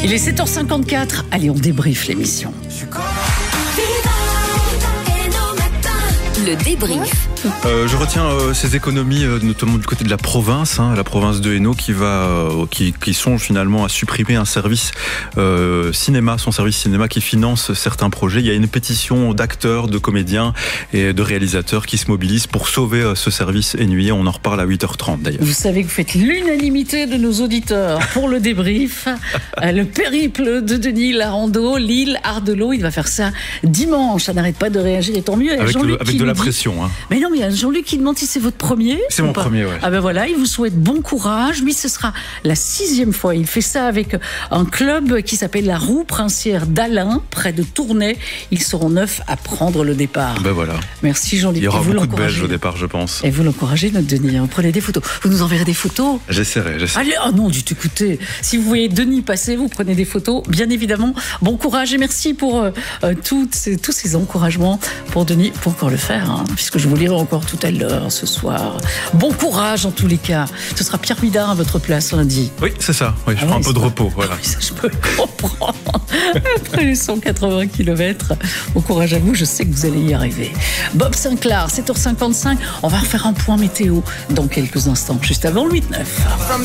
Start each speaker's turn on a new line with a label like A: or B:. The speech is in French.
A: Il est 7h54. Allez, on débriefe l'émission.
B: Le débrief.
C: Je retiens ces économies, notamment du côté de la province de Hainaut, qui sont finalement à supprimer un service cinéma, son service cinéma qui finance certains projets. Il y a une pétition d'acteurs, de comédiens et de réalisateurs qui se mobilisent pour sauver ce service ennuyé. On en reparle à 8h30 d'ailleurs.
A: Vous savez que vous faites l'unanimité de nos auditeurs pour le débrief. Le périple de Denis Larando, Lille, Ardelot, il va faire ça dimanche. Ça n'arrête pas de réagir et tant mieux.
C: Avec de la pression.
A: Mais non, mais il y a Jean-Luc qui demande si c'est votre premier.
C: C'est mon premier, ouais.
A: Ah ben voilà, il vous souhaite bon courage. Lui, ce sera la 6e fois. Il fait ça avec un club qui s'appelle la Roue Princière d'Alain, près de Tournai. Ils seront 9 à prendre le départ.
C: Ben voilà.
A: Merci Jean-Luc.
C: Il y aura beaucoup de Belges au départ, je pense.
A: Et vous l'encouragez, notre Denis. Vous prenez des photos. Vous nous enverrez des photos.
C: J'essaierai.
A: Allez, oh non, dites, écoutez, si vous voyez Denis passer, vous prenez des photos, bien évidemment. Bon courage et merci pour tous ces encouragements pour Denis, pour encore le faire, puisque je vous lirai encore tout à l'heure, ce soir. Bon courage en tous les cas. Ce sera Pierre Midard à votre place lundi.
C: Oui, c'est ça. Oui, je prends un peu de repos. Voilà.
A: Oui, ça, je peux comprendre. Après les 180 km. Bon courage à vous, je sais que vous allez y arriver. Bob Sinclair, 7h55. On va refaire un point météo dans quelques instants, juste avant le 8-9.